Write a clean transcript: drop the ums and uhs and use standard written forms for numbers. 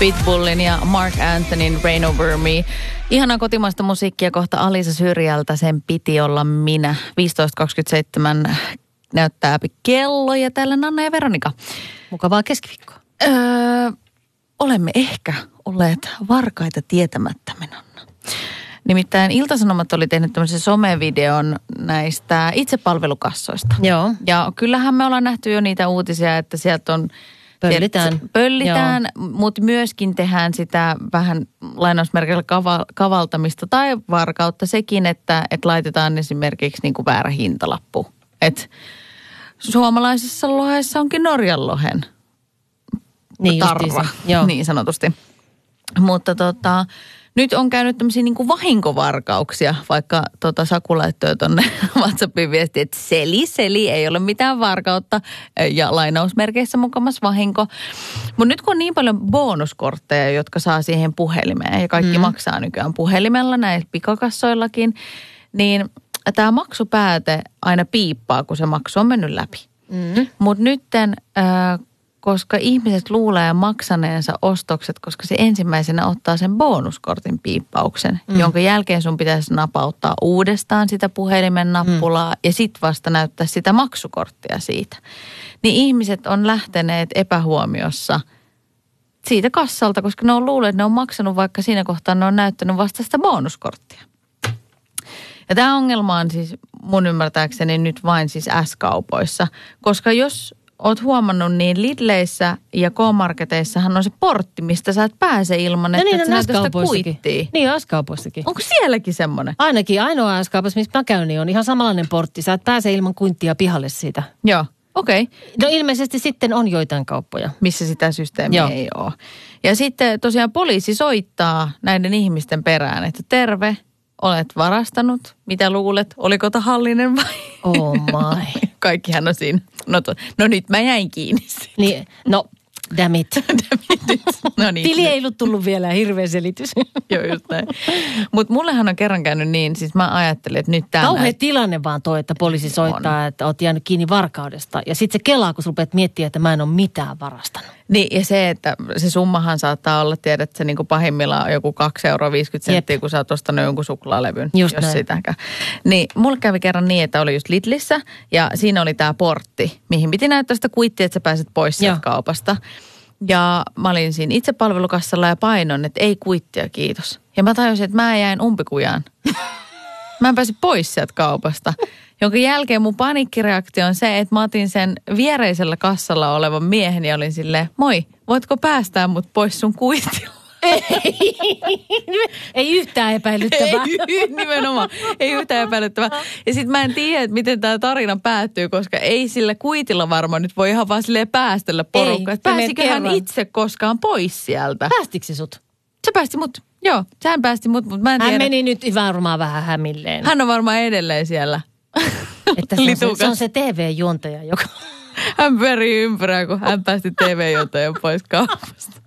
Pitbullin ja Mark Anthonyn Rain Over Me. Ihanaa kotimaista musiikkia kohta Alisa Syrjältä. Sen piti olla minä. 15.27 näyttää kello ja täällä Nanna ja Veronika. Mukavaa keskiviikkoa. Olemme ehkä olleet varkaita tietämättämme, Nanna. Nimittäin Ilta-Sanomat oli tehnyt tämmöisen somevideon näistä itsepalvelukassoista. Joo. Ja kyllähän me ollaan nähty jo niitä uutisia, että sieltä on... Pöllitään, mutta myöskin tehdään sitä vähän lainausmerkillä kavaltamista tai varkautta sekin, että laitetaan esimerkiksi niin kuin väärä hintalappu. Että suomalaisessa lohessa onkin Norjan lohen tarva, niin sanotusti. Mutta nyt on käynyt tämmöisiä niin kuin vahinkovarkauksia, vaikka Saku laittoi tuonne WhatsAppin viestiin, että seli, ei ole mitään varkautta ja lainausmerkeissä mukamas vahinko. Mutta nyt kun on niin paljon bonuskortteja, jotka saa siihen puhelimeen ja kaikki maksaa nykyään puhelimella näillä pikakassoillakin, niin tämä maksupääte aina piippaa, kun se maksu on mennyt läpi. Mutta nytten... koska ihmiset luulee maksaneensa ostokset, koska se ensimmäisenä ottaa sen bonuskortin piippauksen, jonka jälkeen sun pitäisi napauttaa uudestaan sitä puhelimen nappulaa ja sit vasta näyttää sitä maksukorttia siitä. Niin ihmiset on lähteneet epähuomiossa siitä kassalta, koska ne on luulleet, että ne on maksanut, vaikka siinä kohtaa ne on näyttänyt vasta sitä bonuskorttia. Ja tämä ongelma on siis mun ymmärtääkseni nyt vain siis S-kaupoissa, koska jos... Oot huomannut, niin Lidleissä ja K-marketeissahan on se portti, mistä sä et pääse ilman, että niin, sä näytät sitä kuittia. Niin, S-kaupoissakin. Onko sielläkin semmoinen? Ainakin ainoa S-kaupassa, missä mä käyn, niin on ihan samanlainen portti. Sä et pääse ilman kuittia pihalle siitä. Joo, okei. No ilmeisesti sitten on joitain kauppoja. Missä sitä systeemiä ei ole. Ja sitten tosiaan poliisi soittaa näiden ihmisten perään, että terve, olet varastanut. Mitä luulet? Oliko tahallinen vai? Oh my. Kaikkihan on siinä. No nyt mä jäin kiinni siitä. Niin, no, damn it. No niin. Tili ei ollut tullut vielä, hirveä selitys. Joo, just näin. Mutta mullehan on kerran käynyt niin, siis mä ajattelin, että nyt täällä... Kauhea tilanne vaan toi, että poliisi soittaa, että oot jäänyt kiinni varkaudesta. Ja sitten se kelaa, kun sä rupeat miettimään, että mä en ole mitään varastanut. Niin, ja se, että se summahan saattaa olla, tiedät, että se niin kuin pahimmillaan joku 2,50 €, kun sä oot ostanut jonkun suklaalevyn, just jos näin. Sitäkään. Niin, mulle kävi kerran niin, että oli just Lidlissä, ja siinä oli tää portti, mihin piti näyttää sitä kuittia, että sä pääset pois sieltä kaupasta. Ja mä olin siinä itsepalvelukassalla ja painon, että ei kuittia, kiitos. Ja mä tajusin, että mä jäin umpikujaan. Mä en pääse pois sieltä kaupasta. Jonka jälkeen mun panikkireaktio on se, että mä otin sen viereisellä kassalla olevan miehen ja olin silleen, moi, voitko päästää mut pois sun kuitilla? Ei yhtään epäilyttävää. Ei, nimenomaan. Ei yhtään epäilyttävää. Ja sit mä en tiedä, että miten tää tarina päättyy, koska ei sillä kuitilla varmaan nyt voi ihan vaan silleen päästellä porukkaa. Pääsikö hän itse koskaan pois sieltä? Päästikö se sut? Se päästi mut. Joo, hän päästi mut, mutta mä en tiedä. Hän meni nyt varmaan vähän hämilleen. Hän on varmaan edelleen siellä. Että se on se TV-juontaja, joka... Hän pyörii ympyrää, kun hän päästi TV-juontajan pois kaupasta.